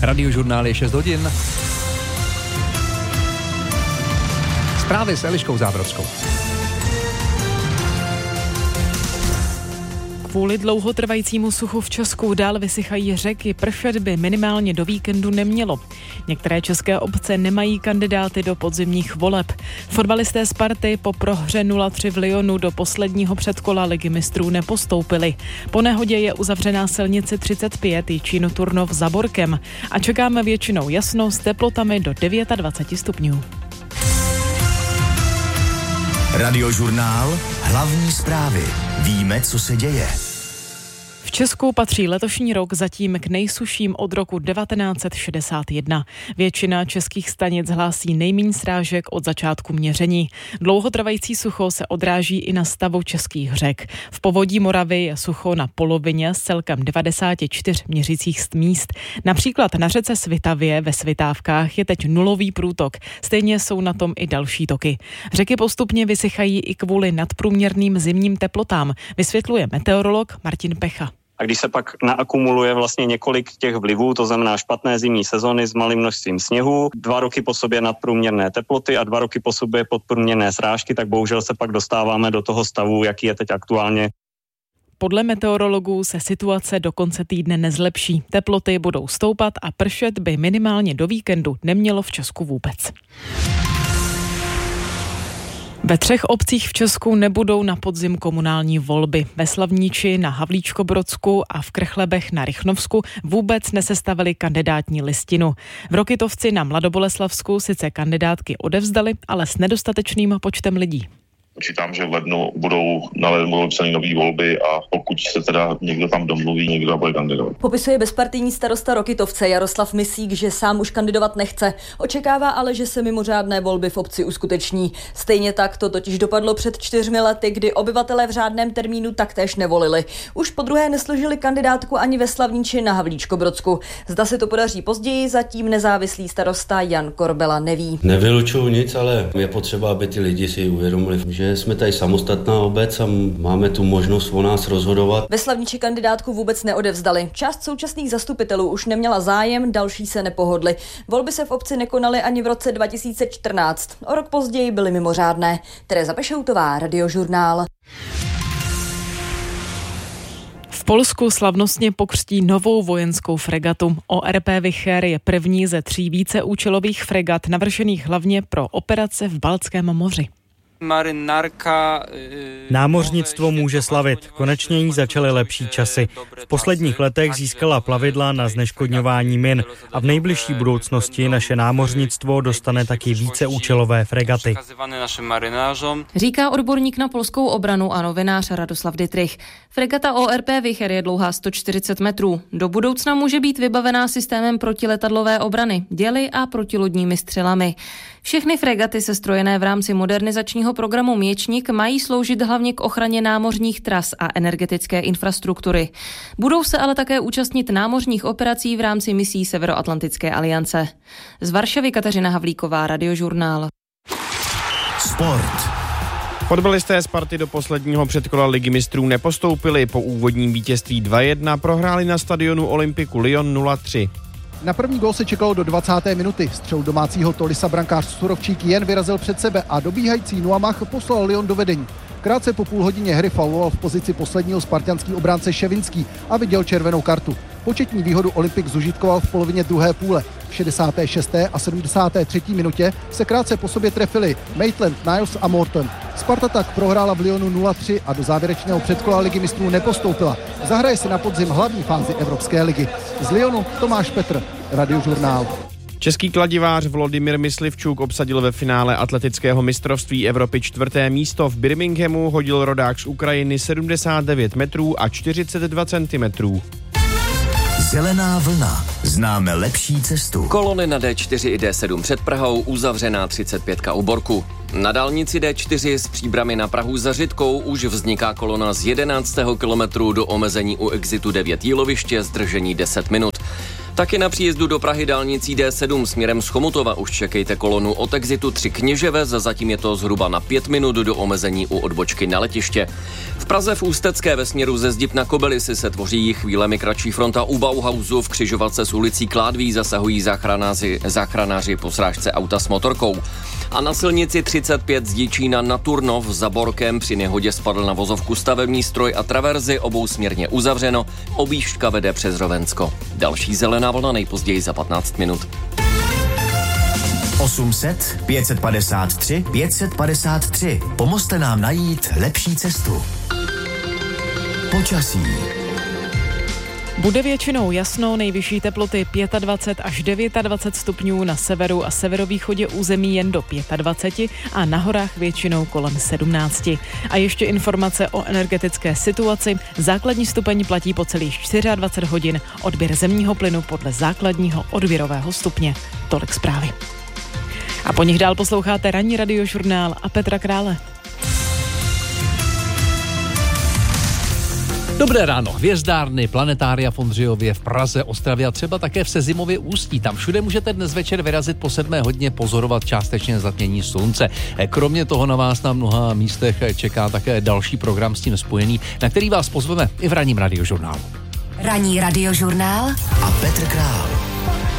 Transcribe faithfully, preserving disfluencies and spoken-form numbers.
Radiožurnál je šest hodin. Zprávy s Eliškou Zábrodskou. Kvůli dlouhotrvajícímu suchu v Česku dál vysychají řeky, pršet by minimálně do víkendu nemělo. Některé české obce nemají kandidáty do podzimních voleb. Fotbalisté Sparty po prohře nula tři v Lyonu do posledního předkola Ligy mistrů nepostoupili. Po nehodě je uzavřená silnice třicet pět Jičín Turnov za Borkem a čekáme většinou jasno s teplotami do dvacet devět stupňů. Radiožurnál, hlavní zprávy. Víme, co se děje. V Česku patří letošní rok zatím k nejsušším od roku devatenáct set šedesát jedna. Většina českých stanic hlásí nejméně srážek od začátku měření. Dlouhotrvající sucho se odráží i na stavu českých řek. V povodí Moravy je sucho na polovině z celkem devadesát čtyři měřících míst. Například na řece Svitavě ve Svitávkách je teď nulový průtok. Stejně jsou na tom i další toky. Řeky postupně vysychají i kvůli nadprůměrným zimním teplotám, vysvětluje meteorolog Martin Pecha. A když se pak naakumuluje vlastně několik těch vlivů, to znamená špatné zimní sezony s malým množstvím sněhu, dva roky po sobě nadprůměrné teploty a dva roky po sobě podprůměrné srážky, tak bohužel se pak dostáváme do toho stavu, jaký je teď aktuálně. Podle meteorologů se situace do konce týdne nezlepší. Teploty budou stoupat a pršet by minimálně do víkendu nemělo v Česku vůbec. Ve třech obcích v Česku nebudou na podzim komunální volby. Ve Slavniči, na Havlíčkobrodsku a v Krchlebech na Rychnovsku vůbec nesestavili kandidátní listinu. V Rokytovci na Mladoboleslavsku sice kandidátky odevzdali, ale s nedostatečným počtem lidí. Počítám, že v lednu budou na lednu vypsané nové volby a pokud se teda někdo tam domluví, někdo bude kandidovat. Popisuje bezpartijní starosta Rokytovce Jaroslav Misík, že sám už kandidovat nechce. Očekává ale, že se mimořádné volby v obci uskuteční. Stejně tak to totiž dopadlo před čtyřmi lety, kdy obyvatelé v řádném termínu taktéž nevolili. Už po druhé nesložili kandidátku ani ve Slavniči na Havlíčkobrodsku. Zda se to podaří později, zatím nezávislý starosta Jan Korbela neví. Nevylučuju nic, ale je potřeba, aby ty lidi si uvědomili, že jsme tady samostatná obec a máme tu možnost o nás rozhodovat. Ve Slavniči kandidátku vůbec neodevzdali. Část současných zastupitelů už neměla zájem, další se nepohodli. Volby se v obci nekonaly ani v roce dva tisíce čtrnáct. O rok později byly mimořádné. Tereza Pešoutová, Radiožurnál. V Polsku slavnostně pokřtí novou vojenskou fregatu. O R P Wicher je první ze tří víceúčelových fregat navršených hlavně pro operace v Baltském moři. Námořnictvo může slavit. Konečně jí začaly lepší časy. V posledních letech získala plavidla na zneškodňování min a v nejbližší budoucnosti naše námořnictvo dostane taky víceúčelové fregaty. Říká odborník na polskou obranu a novinář Radoslav Dittrich. Fregata O R P Wicher je dlouhá sto čtyřicet metrů. Do budoucna může být vybavená systémem protiletadlové obrany, děly a protilodními střelami. Všechny fregaty sestrojené v rámci modernizačního programu Měčník mají sloužit hlavně k ochraně námořních tras a energetické infrastruktury. Budou se ale také účastnit námořních operací v rámci misí Severoatlantické aliance. Z Varšavy Kateřina Havlíková, Radiožurnál. Sport. Fotbalisté Sparty do posledního předkola Ligy mistrů nepostoupili. Po úvodním vítězství dva jedna prohráli na stadionu Olympiku Lyon nula tři. Na první gól se čekalo do dvacáté minuty. Střelu domácího Tolisa brankář Surovčík jen vyrazil před sebe a dobíhající Nuamach poslal Lyon do vedení. Krátce po půl hodině hry fauloval v pozici posledního spartanský obránce Ševinský a viděl červenou kartu. Početní výhodu Olympik zužitkoval v polovině druhé půle. V šedesáté šesté a sedmdesáté třetí minutě se krátce po sobě trefili Maitland, Niles a Morton. Sparta tak prohrála v Lyonu nula tři a do závěrečného předkola Ligy mistrů nepostoupila. Zahraje se na podzim hlavní fázi Evropské ligy. Z Lyonu Tomáš Petr, Radiožurnál. Český kladivář Vladimír Myslivčuk obsadil ve finále atletického mistrovství Evropy čtvrté místo. V Birminghamu hodil rodák z Ukrajiny sedmdesát devět metrů a čtyřicet dva centimetrů. Zelená vlna. Známe lepší cestu. Kolony na D čtyři i D sedm před Prahou, uzavřená třicet pět u Borku. Na dálnici D čtyři s Příbrami na Prahu za Řitkou už vzniká kolona z jedenáctého kilometru do omezení u exitu devět Jíloviště, zdržení deset minut. Taky na příjezdu do Prahy dálnicí D sedm směrem z Chomutova už čekejte kolonu od exitu tři Kněževec, zatím je to zhruba na pět minut do omezení u odbočky na letiště. V Praze v Ústecké ve směru ze Zdib na Kobylisy se tvoří chvílemi kratší fronta u Bauhausu, v křižovatce s ulicí Kládví zasahují záchranáři, záchranáři po srážce auta s motorkou. A na silnici třicet pět z Děčína na Turnov za Borkem při nehodě spadl na vozovku stavební stroj a traverzy, obou směrně uzavřeno, objížďka vede přes Rovensko. Další zelená vlna nejpozději za patnáct minut. osm set, pět set padesát tři, pět set padesát tři. Pomozte nám najít lepší cestu. Počasí. Bude většinou jasno, nejvyšší teploty dvacet pět až dvacet devět stupňů, na severu a severovýchodě území jen do dvacet pět a na horách většinou kolem sedmnáct. A ještě informace o energetické situaci. Základní stupeň platí po celých dvacet čtyři hodin, odběr zemního plynu podle základního odběrového stupně. Tolik zprávy. A po nich dál posloucháte ranní radiožurnál a Petra Krále. Dobré ráno. Hvězdárny, planetária v Ondřejově, v Praze, Ostravě a třeba také v Sezimově Ústí. Tam všude můžete dnes večer vyrazit po sedmé hodině pozorovat částečně zatmění slunce. Kromě toho na vás na mnoha místech čeká také další program s tím spojený, na který vás pozveme i v ranním radiožurnálu. Ranní radiožurnál a Petr Král.